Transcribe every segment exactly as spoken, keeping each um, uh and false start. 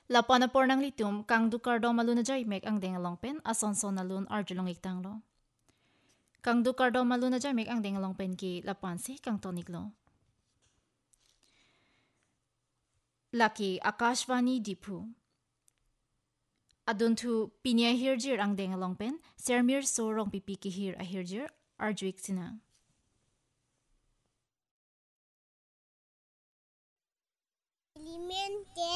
Lapan na por ng litum, kang dukar daw maluna jay mek ang dengalong pen, asonson na lun arjulong iktang lo. Kang dukar daw maluna jay mek ang dengalong pen ki lapan si kang tonik lo. Laki Akashvani Dipu. Adun tu pinya hirjir ang dengalong pen, sermir sorong pipiki hir a hirjir, arjuik sina. Limente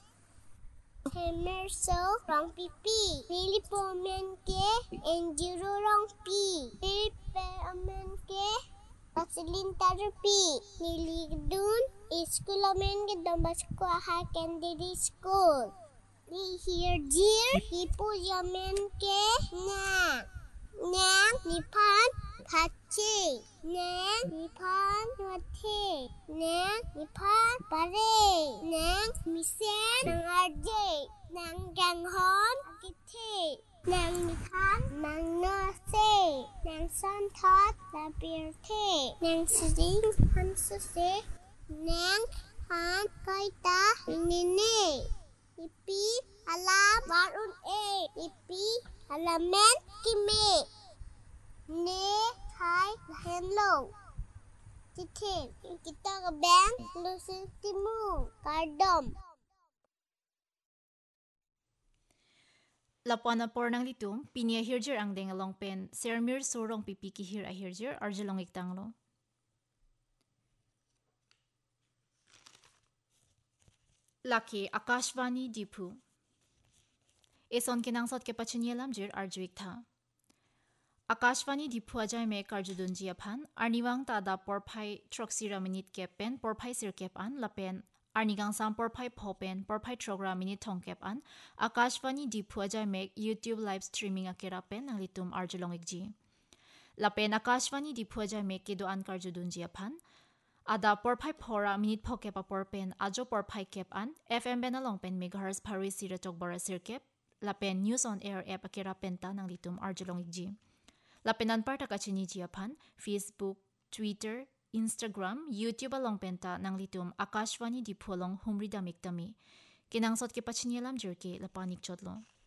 Hemerso rong pipi Filipo menke Enjiro rong pi Filipe amenke Pasilintar pi Niligdun Iskul amenke Dombasko aha candidate school Ni hirjir Hipu yamenke Na Nang nipan Pachi Nang nipan Wate Nang nipan Pare Nang misen Nang arje Nang ganghon Agite Nang nipan Nang nose Nang santot Labirte Nang sering Hansuse Nang han Kaita Nene Ipi alam Warun e Ipi alamen Kime Ne hai hello Titin kita ke bank lusin timu kardom Lapan na por ng litum, pinya hirjir ang dengalong pen, sermir sorong pipiki hir a hirjir, arjulong iktang lo. Laki Akashvani Dipu. Eson kinangsot ke pachinyelam jir arjuik tha. Akashvani Dipu ajay me karjudun jiapan, arniwang tada porpai troksira minit kepen, porpai sir kepan, lapen, arnigang sam porpai popen, porpai trogra minit tong kepan, Akashvani Dipu ajay me YouTube live streaming akirapen, ang litum arjulong ikji. Lapen Akashvani Dipu ajay me kidoan karjudun jiapan, ada porpai pora minit po kepa porpen, ajo porpai kepan, F M benalong pen megahertz paris sira togbara sir kep, lapen news on air app akirapen ta, ng litum arjulong ikji. Lapenan parta kachini jiapan, Facebook, Twitter, Instagram, YouTube along penta ng litum Akashvani Dipu along humrida miktami. Kinangsot ke pachinyelam jerke lapanik chodlo.